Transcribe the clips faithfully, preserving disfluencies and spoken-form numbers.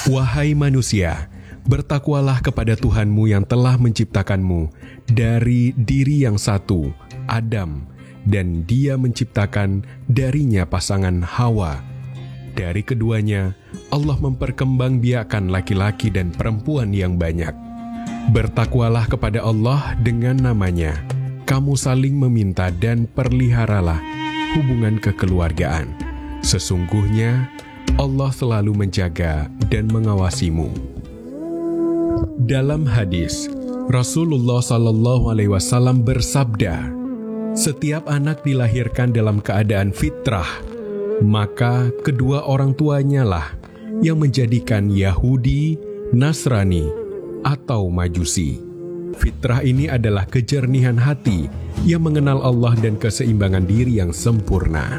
Wahai manusia, bertakwalah kepada Tuhanmu yang telah menciptakanmu dari diri yang satu, Adam, dan Dia menciptakan darinya pasangan Hawa. Dari keduanya, Allah memperkembangbiakkan laki-laki dan perempuan yang banyak. Bertakwalah kepada Allah dengan namanya. Kamu saling meminta dan perliharalah hubungan kekeluargaan. Sesungguhnya, Allah selalu menjaga dan mengawasimu. Dalam hadis, Rasulullah Shallallahu Alaihi Wasallam bersabda, setiap anak dilahirkan dalam keadaan fitrah, maka kedua orang tuanya lah yang menjadikan Yahudi, Nasrani, atau Majusi. Fitrah ini adalah kejernihan hati yang mengenal Allah dan keseimbangan diri yang sempurna.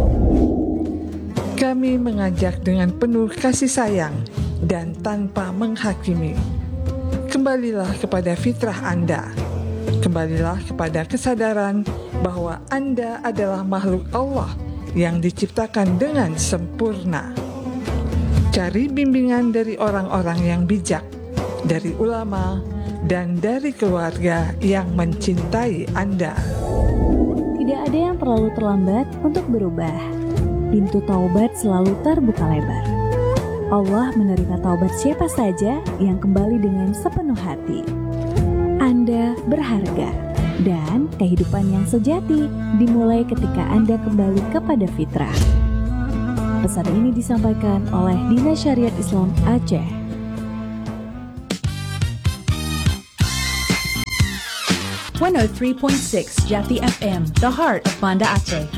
Kami mengajak dengan penuh kasih sayang dan tanpa menghakimi. Kembalilah kepada fitrah Anda. Kembalilah kepada kesadaran bahwa Anda adalah makhluk Allah yang diciptakan dengan sempurna. Cari bimbingan dari orang-orang yang bijak, dari ulama, dan dari keluarga yang mencintai Anda. Tidak ada yang terlalu terlambat untuk berubah. Pintu taubat selalu terbuka lebar. Allah menerima taubat siapa saja yang kembali dengan sepenuh hati. Anda berharga, dan kehidupan yang sejati dimulai ketika Anda kembali kepada fitrah. Pesan ini disampaikan oleh Dinas Syariat Islam Aceh. one oh three point six Jati F M, the heart of Banda Aceh.